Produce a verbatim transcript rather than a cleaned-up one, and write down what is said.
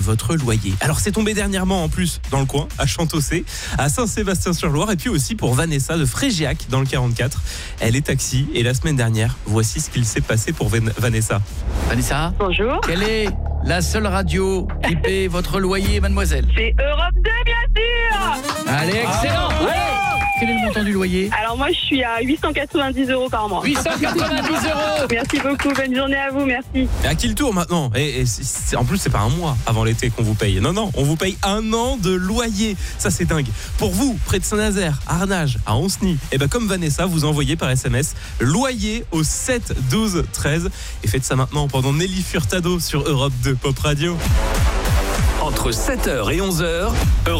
votre loyer. Alors c'est tombé dernièrement en plus dans le coin, à Chantossé, à Saint-Sébastien-sur-Loire, et puis aussi pour Vanessa de Frégiac dans le quarante-quatre. Elle est taxi et la semaine dernière, voici ce qu'il s'est passé pour Van- Vanessa. Vanessa, Bonjour. quelle est la seule radio qui paie votre loyer, mademoiselle? C'est Europe deux, bien sûr. Allez, excellent. Allez. Quel est le montant du loyer? Alors moi, je suis à huit cent quatre-vingt-dix euros par mois. huit cent quatre-vingt-dix euros. Merci beaucoup. Bonne journée à vous. Merci. Et à qui le tour maintenant? et, et c'est- c'est- En plus, c'est pas un mois avant l'été qu'on vous paye. Non, non, on vous paye un an de loyer. Ça, c'est dingue. Pour vous, près de Saint-Nazaire, à Arnage, à Anceny, et ben comme Vanessa, vous envoyez par S M S loyer au sept douze treize. Et faites ça maintenant pendant Nelly Furtado sur Europe deux Pop Radio. Entre sept heures et onze heures,